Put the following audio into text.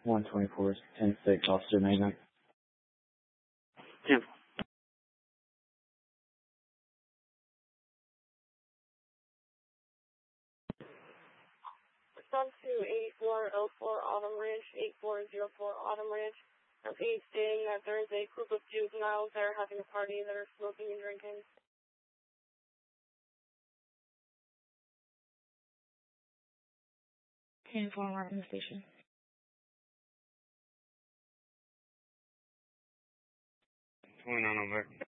124, 10-6, Officer Magnum. Tim. Sun to 8404 Autumn Ridge, 8404 Autumn Ridge. I'm stating that there is a group of juveniles that are having a party that are smoking and drinking. 10-4 Martin Station. 29 over.